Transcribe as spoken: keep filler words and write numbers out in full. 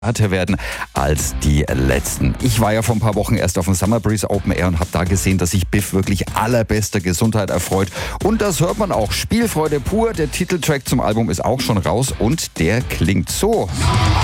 werden als die letzten. Ich war ja vor ein paar Wochen erst auf dem Summer Breeze Open Air und habe da gesehen, dass sich Biff wirklich allerbester Gesundheit erfreut. Und das hört man auch. Spielfreude pur. Der Titeltrack zum Album ist auch schon raus und der klingt so.